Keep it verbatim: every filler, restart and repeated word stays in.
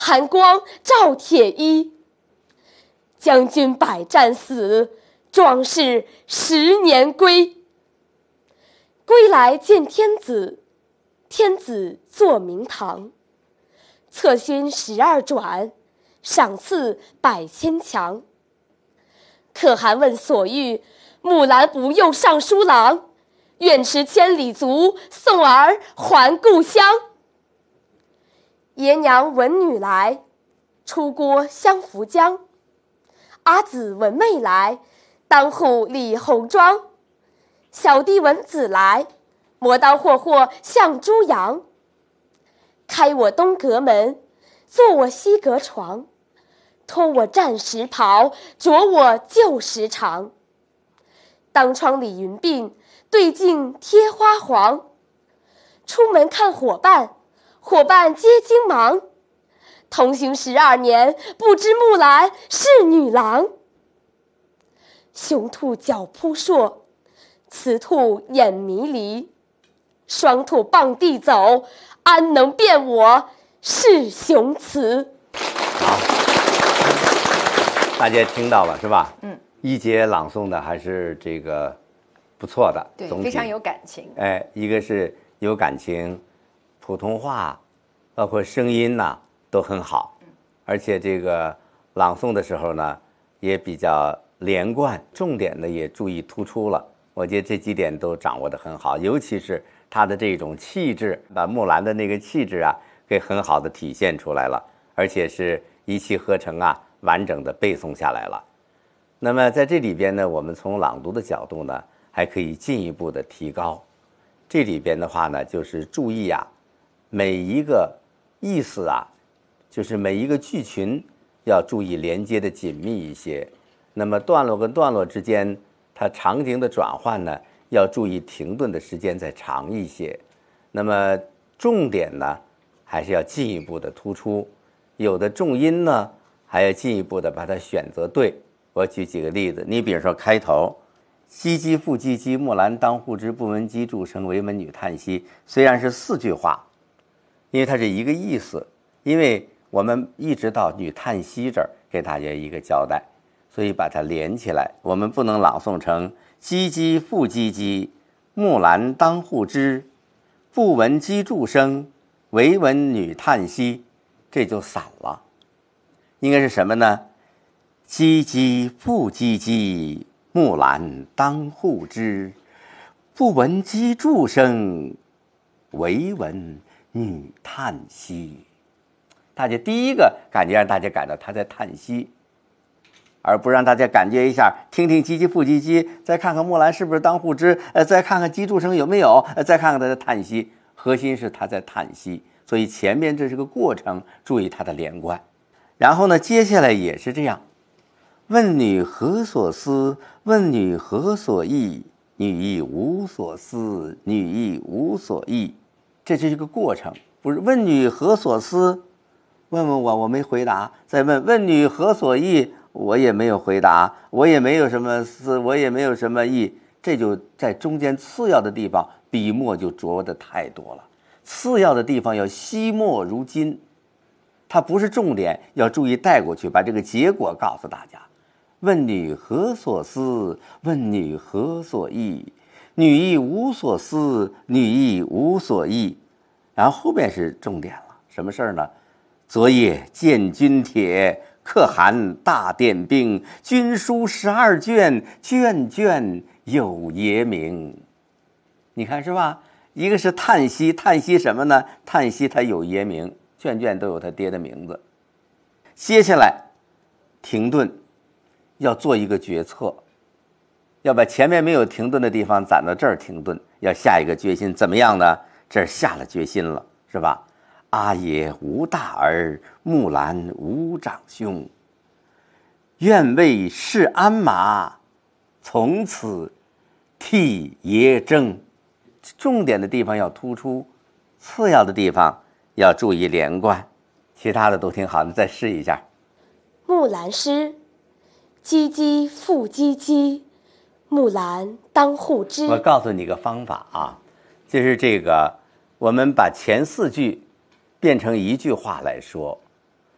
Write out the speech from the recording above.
寒光照铁衣。将军百战死，壮士十年归。归来见天子，天子坐明堂。策勋十二转，赏赐百千强。可汗问所欲，木兰不用尚书郎。愿驰千里足，送儿还故乡。爷娘闻女来，出郭相扶将。阿姊闻妹来，当户理红妆。小弟闻姊来，磨刀霍霍向猪羊。开我东阁门，坐我西阁床。脱我战时袍，着我旧时裳。当窗理云鬓，对镜贴花黄。出门看伙伴，伙伴皆惊忙。同行十二年，不知木兰是女郎。雄兔脚扑朔，雌兔眼迷离。双兔傍地走，安能辨我是雄雌？ 好，大家听到了是吧？ 嗯， 一姐朗诵的还是这个不错的， 对， 总体非常有感情。 哎，一个是有感情，普通话，包括声音呐、都很好，而且这个朗诵的时候呢，也比较连贯，重点呢也注意突出了。我觉得这几点都掌握得很好，尤其是他的这种气质，把木兰的那个气质啊，给很好的体现出来了，而且是一气呵成啊，完整的背诵下来了。那么在这里边呢，我们从朗读的角度呢，还可以进一步的提高。这里边的话呢，就是注意啊，每一个意思啊，就是每一个句群要注意连接的紧密一些。那么段落跟段落之间，它场景的转换呢，要注意停顿的时间再长一些。那么重点呢，还是要进一步的突出。有的重音呢，还要进一步的把它选择对。我举几个例子，你比如说开头，唧唧复唧唧，木兰当户织，不闻机杼声，惟闻女叹息。虽然是四句话，因为它是一个意思，因为我们一直到女叹息这儿给大家一个交代，所以把它连起来。我们不能朗诵成唧唧复唧唧，木兰当户织，不闻机杼声，惟闻女叹息，这就散了。应该是什么呢？唧唧复唧唧，木兰当户织，不闻机杼声，惟闻女叹息。大家第一个感觉让大家感到他在叹息，而不让大家感觉一下，听听唧唧复唧唧，再看看木兰是不是当户织，呃，再看看机杼声有没有，呃，再看看他的叹息。核心是他在叹息，所以前面这是个过程，注意它的连贯。然后呢，接下来也是这样，问女何所思？问女何所忆？女亦无所思，女亦无所忆。这是一个过程，不是问女何所思？问问我，我没回答。再问问女何所忆？我也没有回答，我也没有什么思，我也没有什么忆。这就在中间次要的地方，笔墨就着的太多了。次要的地方要惜墨如金，它不是重点，要注意带过去，把这个结果告诉大家。问女何所思？问女何所忆？女亦无所思，女亦无所忆。然后后面是重点了，什么事儿呢？昨夜见军帖，可汗大点兵，军书十二卷，卷卷有爷名。你看是吧？一个是叹息，叹息什么呢？叹息他有爷名，卷卷都有他爹的名字。接下来停顿，要做一个决策，要把前面没有停顿的地方攒到这儿停顿，要下一个决心。怎么样呢？这儿下了决心了，是吧？阿爷无大儿，木兰无长兄，愿为市鞍马，从此替爷征。重点的地方要突出，次要的地方要注意连贯，其他的都挺好的，再试一下。 木兰诗，唧唧复唧唧，木兰当户织。 我告诉你个方法啊，就是这个，我们把前四句变成一句话来说，